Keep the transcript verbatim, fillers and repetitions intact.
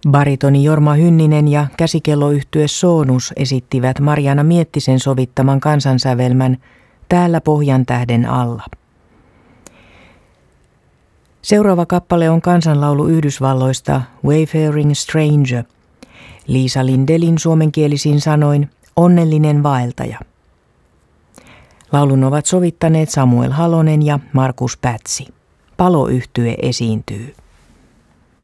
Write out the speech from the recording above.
Baritoni Jorma Hynninen ja käsikelloyhtye Soonus esittivät Marjaana Miettisen sovittaman kansansävelmän Täällä Pohjantähden alla. Seuraava kappale on kansanlaulu Yhdysvalloista Wayfaring Stranger. Liisa Lindelin suomenkielisin sanoin Onnellinen vaeltaja. Laulun ovat sovittaneet Samuel Halonen ja Markus Pätsi. Paloyhtye esiintyy.